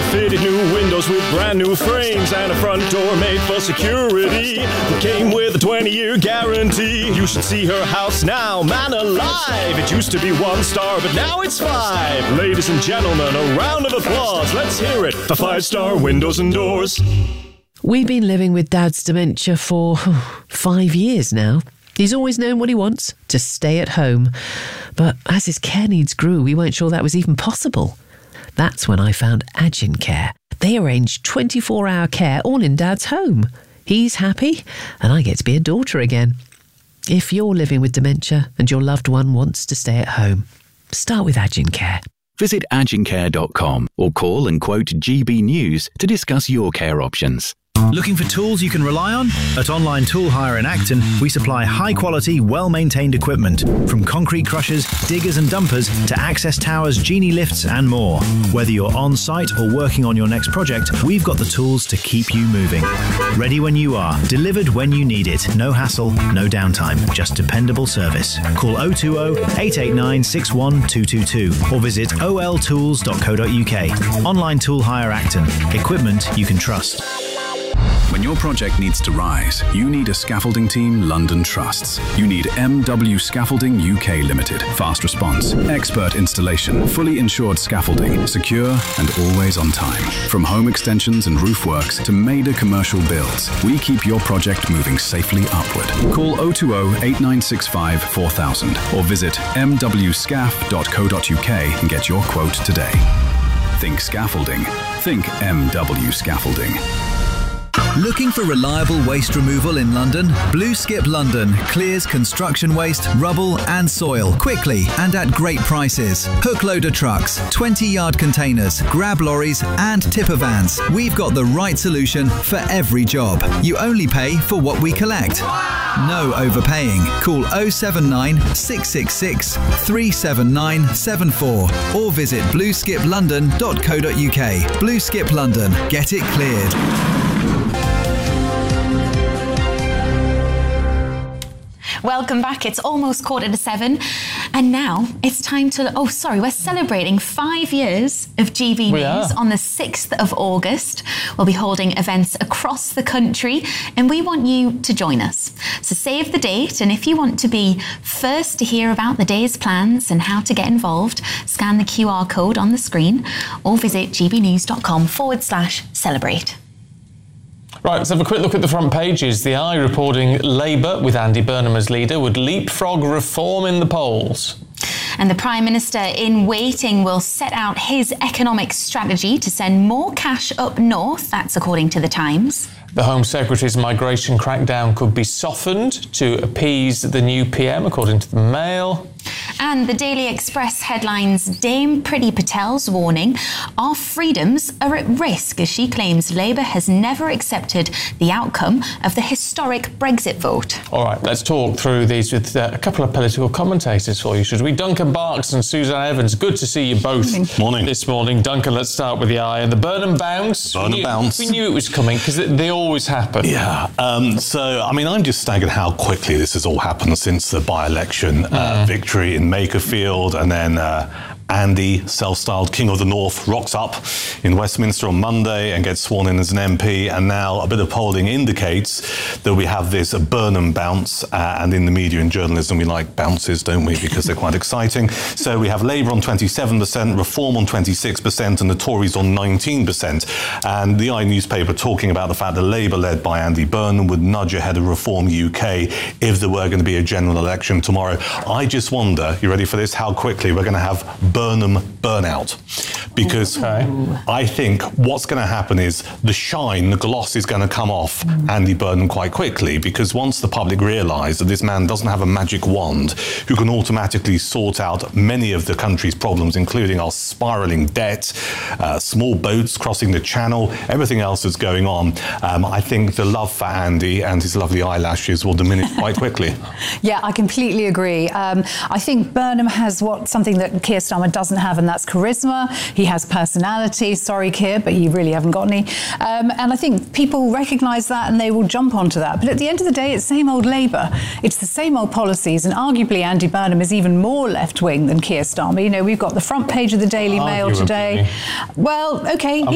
fitted new windows with brand new frames and a front door made for security. It came with a 20-year guarantee. You should see her house now, man alive. It used to be 1 star, but now it's 5. Ladies and gentlemen, a round of applause. Let's hear it for 5-star windows and doors. We've been living with Dad's dementia for 5 years now. He's always known what he wants, to stay at home. But as his care needs grew, we weren't sure that was even possible. That's when I found Agincare. They arrange 24-hour care all in Dad's home. He's happy, and I get to be a daughter again. If you're living with dementia and your loved one wants to stay at home, start with Agincare. Visit agincare.com or call and quote GB News to discuss your care options. Looking for tools you can rely on? At Online Tool Hire in Acton, we supply high-quality, well-maintained equipment, from concrete crushers, diggers and dumpers to access towers, genie lifts and more. Whether you're on-site or working on your next project, we've got the tools to keep you moving. Ready when you are, delivered when you need it. No hassle, no downtime, just dependable service. Call 020-889-61222 or visit oltools.co.uk. Online Tool Hire Acton. Equipment you can trust. When your project needs to rise, you need a scaffolding team London trusts. You need MW Scaffolding UK Limited. Fast response, expert installation, fully insured scaffolding, secure and always on time. From home extensions and roof works to major commercial builds, we keep your project moving safely upward. Call 020-8965 4000 or visit mwscaf.co.uk and get your quote today. Think scaffolding. Think MW Scaffolding. Looking for reliable waste removal in London? Blue Skip London clears construction waste, rubble and soil quickly and at great prices. Hook loader trucks, 20-yard containers, grab lorries and tipper vans. We've got the right solution for every job. You only pay for what we collect. No overpaying. Call 079 666 37974 or visit blueskiplondon.co.uk. Blue Skip London. Get it cleared. Welcome back. It's almost 6:45 and now it's time to... we're celebrating 5 years of GB News on the 6th of August. We'll be holding events across the country and we want you to join us. So save the date, and if you want to be first to hear about the day's plans and how to get involved, scan the QR code on the screen or visit gbnews.com/celebrate. Right, let's have a quick look at the front pages. The Eye reporting Labour, with Andy Burnham as leader, would leapfrog reform in the polls. And the Prime Minister in waiting will set out his economic strategy to send more cash up north. That's according to The Times. The Home Secretary's migration crackdown could be softened to appease the new PM, according to the Mail. And the Daily Express headlines Dame Priti Patel's warning, our freedoms are at risk, as she claims Labour has never accepted the outcome of the historic Brexit vote. All right, let's talk through these with a couple of political commentators for you, should we? Duncan Barks and Suzanne Evans, good to see you both. Morning. This morning. Duncan, let's start with the Eye. And the Burnham bounce. We knew it was coming because they always happen. Yeah. I'm just staggered how quickly this has all happened since the by-election victory in Makerfield, and then Andy, self-styled King of the North, rocks up in Westminster on Monday and gets sworn in as an MP. And now a bit of polling indicates that we have this Burnham bounce. And in the media and journalism, we like bounces, don't we? Because they're quite exciting. So we have Labour on 27%, Reform on 26%, and the Tories on 19%. And the Eye newspaper talking about the fact that Labour, led by Andy Burnham, would nudge ahead of Reform UK if there were going to be a general election tomorrow. I just wonder, you ready for this, how quickly we're going to have Burnham burnout. Because I think what's going to happen is the gloss is going to come off Andy Burnham quite quickly, because once the public realise that this man doesn't have a magic wand who can automatically sort out many of the country's problems, including our spiralling debt, small boats crossing the channel, everything else that's going on, I think the love for Andy and his lovely eyelashes will diminish quite quickly. Yeah, I completely agree. I think Burnham has something that Keir Starmer doesn't have, and that's charisma. He has personality. Sorry, Keir, but you really haven't got any. And I think people recognise that and they will jump onto that. But at the end of the day, it's the same old Labour. It's the same old policies, and arguably Andy Burnham is even more left-wing than Keir Starmer. You know, we've got the front page of the Daily Mail today. Well, OK,